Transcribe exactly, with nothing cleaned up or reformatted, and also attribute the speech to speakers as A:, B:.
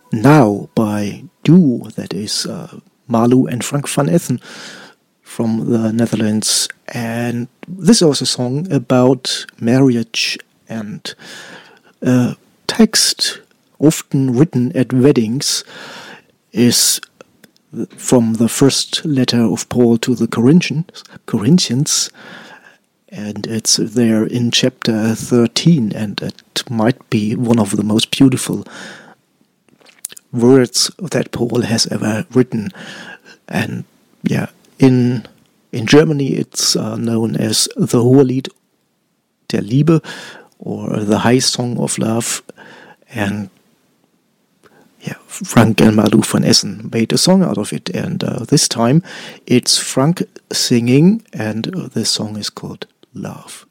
A: Now by Duo, that is uh, Marlou and Frank van Essen from the Netherlands. And this was a song about marriage and uh, text often written at weddings is from the first letter of Paul to the Corinthians, Corinthians, and it's there in chapter thirteen, and it might be one of the most beautiful words that Paul has ever written. And yeah, in in Germany it's uh, known as the Hohelied der Liebe, or the High Song of Love. And yeah, Frank and Marlou van Essen made a song out of it, and uh, this time it's Frank singing, and uh, this song is called Love.